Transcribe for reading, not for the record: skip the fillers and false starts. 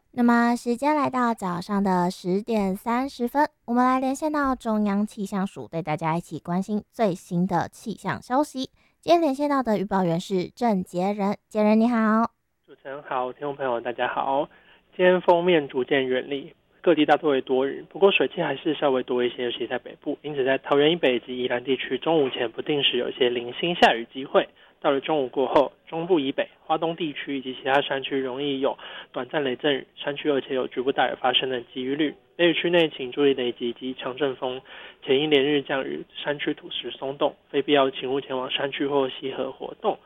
那么时间来到早上的10点30分，我们来连线到中央气象署，带大家一起关心最新的气象消息。今天连线到的预报员是郑杰仁，杰仁你好。 主持人好，听众朋友大家好。今天锋面逐渐远离，各地大多为多云，不过水汽还是稍微多一些，尤其在北部。因此，在桃园以北及宜兰地区，中午前不定时有一些零星下雨机会。到了中午过后，中部以北、花东地区以及其他山区容易有短暂雷阵雨，山区而且有局部大雨发生的几率。雷雨区内请注意雷击及强阵风，且因连日降雨，山区土石松动，非必要请勿前往山区或溪河活动。